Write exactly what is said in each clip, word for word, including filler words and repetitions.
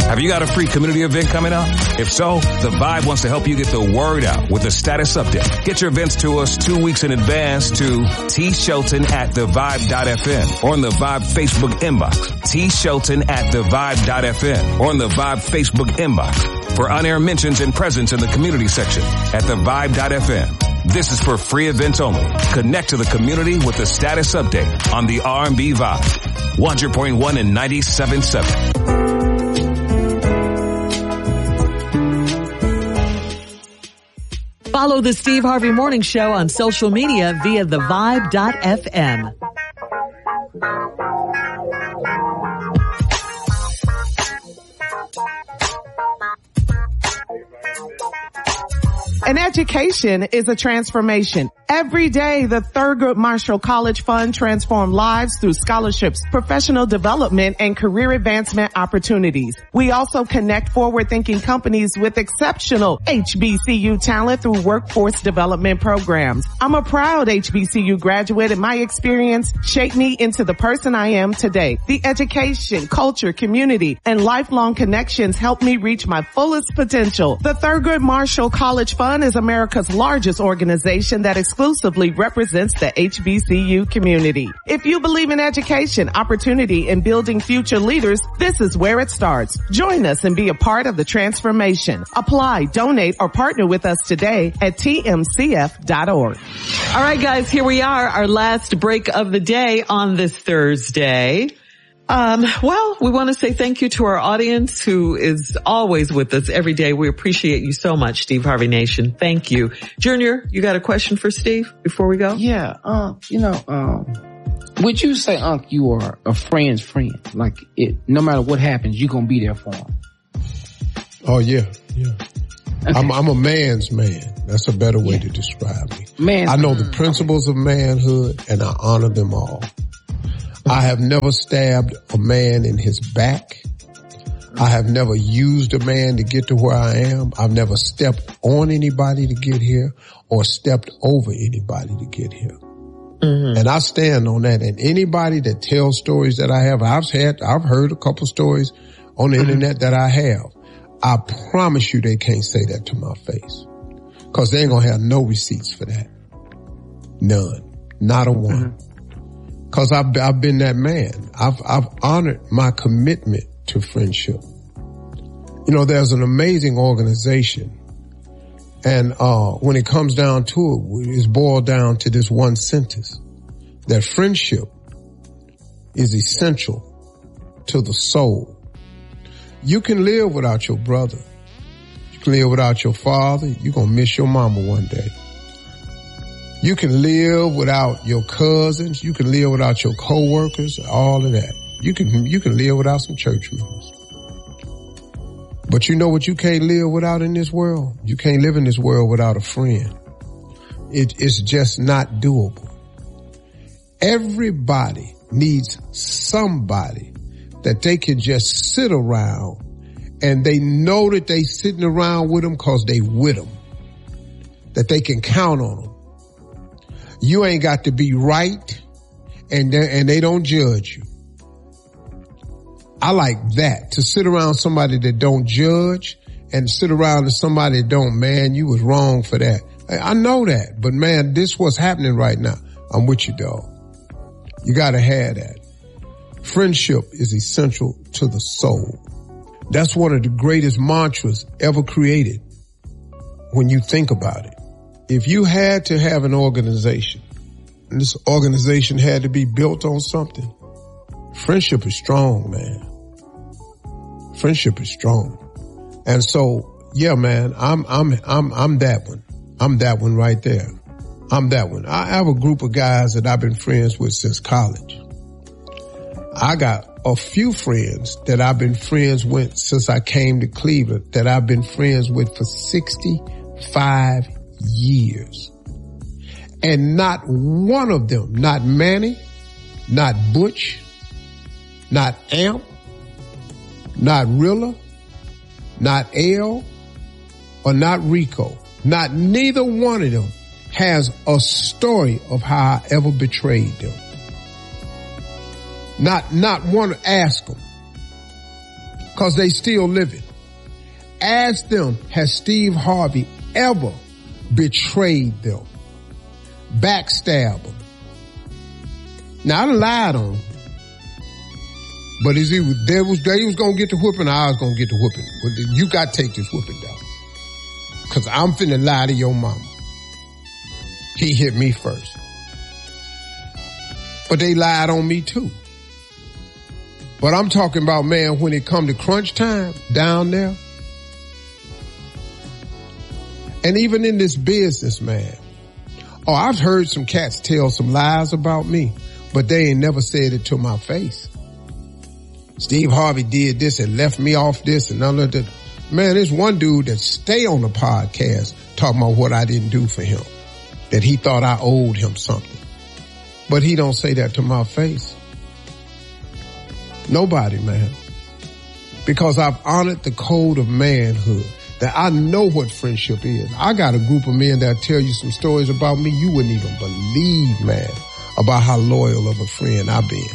Have you got a free community event coming up? If so, The Vibe wants to help you get the word out with a status update. Get your events to us two weeks in advance to tshelton at the vibe dot f m or on the Vibe Facebook inbox. tshelton at the vibe dot f m or on the Vibe Facebook inbox for on-air mentions and presence in the community section at the vibe dot f m. This is for free events only. Connect to the community with the status update on the R and B Vibe. one hundred point one and ninety-seven point seven. Follow the Steve Harvey Morning Show on social media via the vibe dot f m. An education is a transformation. Every day, the Thurgood Marshall College Fund transforms lives through scholarships, professional development, and career advancement opportunities. We also connect forward-thinking companies with exceptional H B C U talent through workforce development programs. I'm a proud H B C U graduate, and my experience shaped me into the person I am today. The education, culture, community, and lifelong connections helped me reach my fullest potential. The Thurgood Marshall College Fund is America's largest organization that exclusively represents the H B C U community. If you believe in education, opportunity, and building future leaders, this is where it starts. Join us and be a part of the transformation. Apply, donate, or partner with us today at t m c f dot org. All right, guys, here we are, our last break of the day on this Thursday. Um, well, we want to say thank you to our audience who is always with us every day. We appreciate you so much, Steve Harvey Nation. Thank you. Junior, you got a question for Steve before we go? Yeah, uh, you know, um, would you say, Unc, you are a friend's friend? Like, it, no matter what happens, you're gonna be there for him? Oh, yeah, yeah. Okay. I'm, I'm a man's man. That's a better way yeah. to describe me. Man, I know the principles of manhood, and I honor them all. I have never stabbed a man in his back. I have never used a man to get to where I am. I've never stepped on anybody to get here or stepped over anybody to get here. Mm-hmm. And I stand on that. And anybody that tells stories that I have, I've had, I've heard a couple stories on the mm-hmm. internet that I have. I promise you they can't say that to my face, because they ain't gonna have no receipts for that. None. Not a one. Mm-hmm. Cause I've, I've been that man. I've, I've honored my commitment to friendship. You know, there's an amazing organization. And, uh, when it comes down to it, it's boiled down to this one sentence, that friendship is essential to the soul. You can live without your brother. You can live without your father. You're going to miss your mama one day. You can live without your cousins. You can live without your coworkers, all of that. You can, you can live without some church members. But you know what you can't live without in this world? You can't live in this world without a friend. It, it's just not doable. Everybody needs somebody that they can just sit around and they know that they sitting around with them because they with them, that they can count on them. You ain't got to be right, and they, and they don't judge you. I like that, to sit around somebody that don't judge and sit around to somebody that don't, man, you was wrong for that. I know that, but man, this what's happening right now. I'm with you, dog. You gotta have that. Friendship is essential to the soul. That's one of the greatest mantras ever created when you think about it. If you had to have an organization, and this organization had to be built on something, friendship is strong, man. Friendship is strong. And so, yeah, man, I'm, I'm, I'm, I'm that one. I'm that one right there. I'm that one. I have a group of guys that I've been friends with since college. I got a few friends that I've been friends with since I came to Cleveland, that I've been friends with for sixty-five years. And not one of them, not Manny, not Butch, not Amp, not Rilla, not L, or not Rico, not neither one of them has a story of how I ever betrayed them. Not, not one, ask them. because they still living. Ask them, has Steve Harvey ever betrayed them, backstabbed them? Now, I done lied on them. But is he, there was, they was going to get the whooping, I was going to get the whooping. But you got to take this whooping, dog. Because I'm finna lie to your mama. He hit me first. But they lied on me too. But I'm talking about, man, when it come to crunch time down there, and even in this business, man, oh, I've heard some cats tell some lies about me, but they ain't never said it to my face. Steve Harvey did this and left me off this and none of that. Man, there's one dude that stay on the podcast talking about what I didn't do for him, that he thought I owed him something. But he don't say that to my face. Nobody, man. Because I've honored the code of manhood, that I know what friendship is. I got a group of men that tell you some stories about me you wouldn't even believe, man, about how loyal of a friend I've been.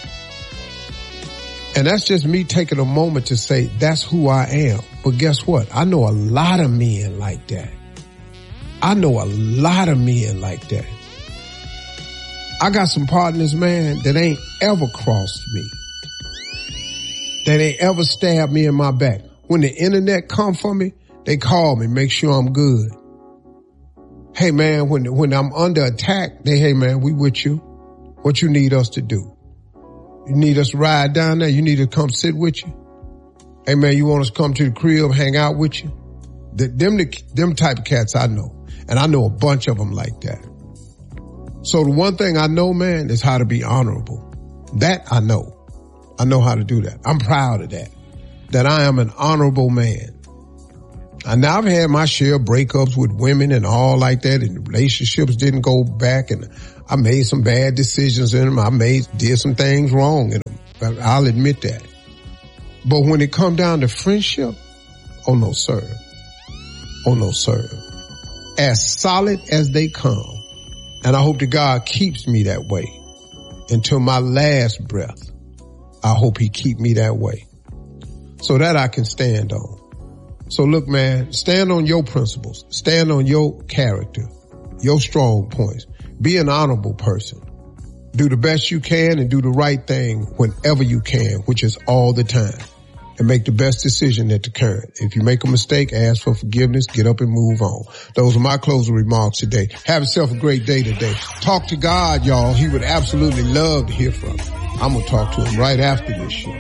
And that's just me taking a moment to say that's who I am. But guess what? I know a lot of men like that. I know a lot of men like that. I got some partners, man, that ain't ever crossed me. That ain't ever stabbed me in my back. When the internet come for me, they call me, make sure I'm good. Hey, man, when when I'm under attack, they, hey, man, we with you. What you need us to do? You need us to ride down there? You need to come sit with you? Hey, man, you want us to come to the crib, hang out with you? The, them, the, them type of cats I know. And I know a bunch of them like that. So the one thing I know, man, is how to be honorable. That I know. I know how to do that. I'm proud of that. That I am an honorable man. And now I've had my share of breakups with women and all like that, and relationships didn't go back, and I made some bad decisions in them. I made, did some things wrong in them. I'll admit that. But when it come down to friendship, oh no, sir. Oh no, sir. As solid as they come. And I hope that God keeps me that way until my last breath. I hope he keep me that way so that I can stand on. So look, man, stand on your principles, stand on your character, your strong points, be an honorable person, do the best you can and do the right thing whenever you can, which is all the time, and make the best decision at the current. If you make a mistake, ask for forgiveness, get up and move on. Those are my closing remarks today. Have yourself a great day today. Talk to God, y'all. He would absolutely love to hear from you. I'm going to talk to him right after this show.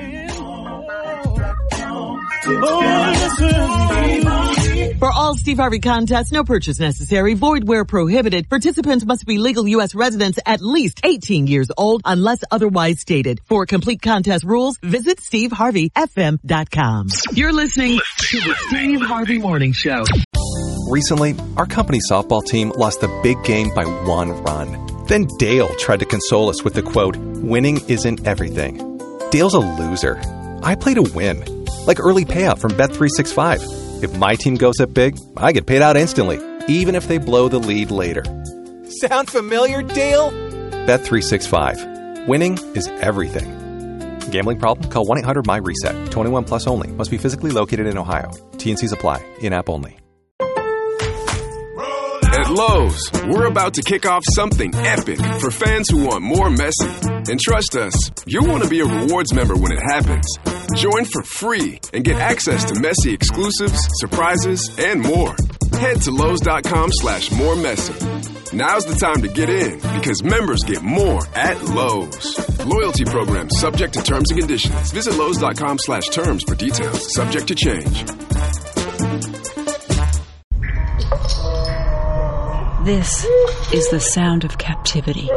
For all Steve Harvey contests, no purchase necessary, void where prohibited. Participants must be legal U S residents at least eighteen years old unless otherwise stated. For complete contest rules, visit steve harvey f m dot com. You're listening to the Steve Harvey Morning Show. Recently, our company softball team lost the big game by one run. Then Dale tried to console us with the quote, "Winning isn't everything." Dale's a loser. I play to win. Like early payout from Bet three sixty-five. If my team goes up big, I get paid out instantly, even if they blow the lead later. Sound familiar, Dale? Bet three sixty-five. Winning is everything. Gambling problem? Call one eight hundred M Y reset. twenty-one plus only. Must be physically located in Ohio. T and C's apply. In-app only. At Lowe's, we're about to kick off something epic for fans who want more Messi. And trust us, you'll want to be a rewards member when it happens. Join for free and get access to Messi exclusives, surprises, and more. Head to Lowe's.com slash more Messi. Now's the time to get in because members get more at Lowe's. Loyalty program subject to terms and conditions. Visit Lowe's.com slash terms for details. Subject to change. This is the sound of captivity.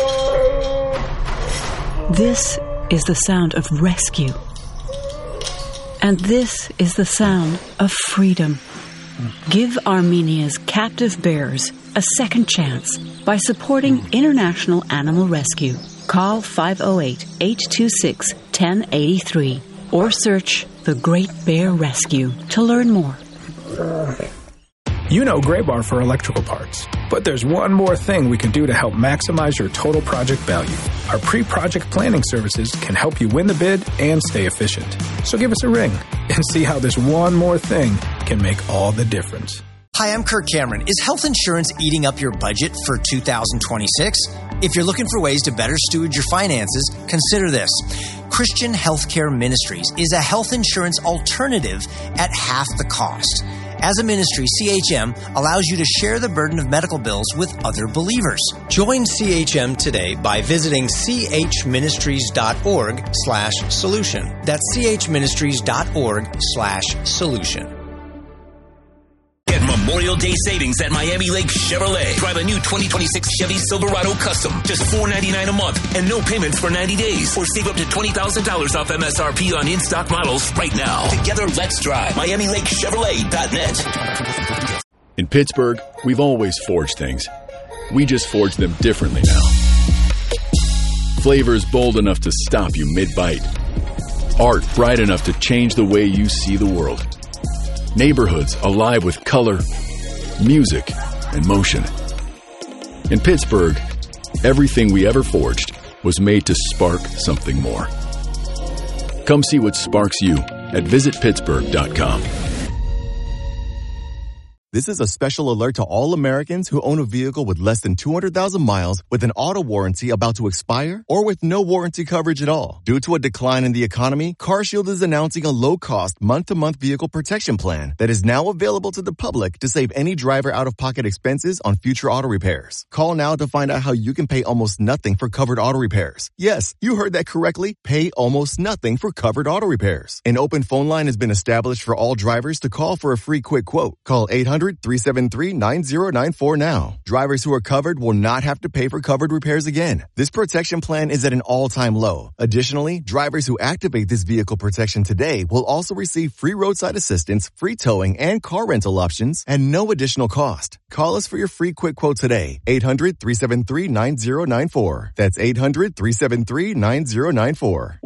This is the sound of rescue. And this is the sound of freedom. Give Armenia's captive bears a second chance by supporting International Animal Rescue. Call five oh eight, eight two six, one oh eight three or search The Great Bear Rescue to learn more. You know Graybar for electrical parts. But there's one more thing we can do to help maximize your total project value. Our pre-project planning services can help you win the bid and stay efficient. So give us a ring and see how this one more thing can make all the difference. Hi, I'm Kirk Cameron. Is health insurance eating up your budget for two thousand twenty-six? If you're looking for ways to better steward your finances, consider this. Christian Healthcare Ministries is a health insurance alternative at half the cost. As a ministry, C H M allows you to share the burden of medical bills with other believers. Join C H M today by visiting chministries.org slash solution. That's chministries.org slash solution. Get Memorial Day savings at Miami Lake Chevrolet. Drive a new twenty twenty-six Chevy Silverado Custom. Just four dollars and ninety-nine cents a month and no payments for ninety days. Or save up to twenty thousand dollars off M S R P on in-stock models right now. Together, let's drive. Miami Lake Chevrolet dot net. In Pittsburgh, we've always forged things. We just forge them differently now. Flavors bold enough to stop you mid-bite. Art bright enough to change the way you see the world. Neighborhoods alive with color, music, and motion. In Pittsburgh, everything we ever forged was made to spark something more. Come see what sparks you at visit pittsburgh dot com. This is a special alert to all Americans who own a vehicle with less than two hundred thousand miles with an auto warranty about to expire or with no warranty coverage at all. Due to a decline in the economy, CarShield is announcing a low-cost month-to-month vehicle protection plan that is now available to the public to save any driver out-of-pocket expenses on future auto repairs. Call now to find out how you can pay almost nothing for covered auto repairs. Yes, you heard that correctly. Pay almost nothing for covered auto repairs. An open phone line has been established for all drivers to call for a free quick quote. Call eight hundred, three seven three, nine zero nine four now. Drivers who are covered will not have to pay for covered repairs again. This protection plan is at an all-time low. Additionally, drivers who activate this vehicle protection today will also receive free roadside assistance, free towing, and car rental options at no additional cost. Call us for your free quick quote today. eight hundred, three seven three, nine zero nine four. That's eight hundred, three seven three, nine zero nine four.